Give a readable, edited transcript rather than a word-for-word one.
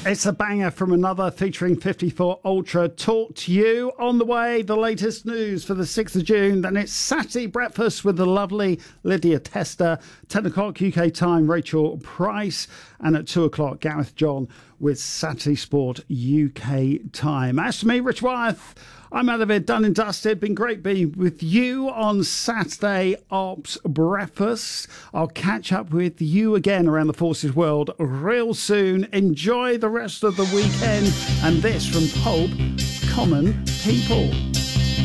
It's a banger from another featuring 54 Ultra. Talk to you on the way. The latest news for the 6th of June. Then it's Saturday breakfast with the lovely Lydia Tester. 10 o'clock UK time, Rachel Price. And at 2 o'clock, Gareth John with Saturday Sport UK time. As to me, Rich Wyeth, I'm out of it, done and dusted. Been great being with you on Saturday Ops Breakfast. I'll catch up with you again around the Forces world real soon. Enjoy the rest of the weekend. And this from Pulp, Common People.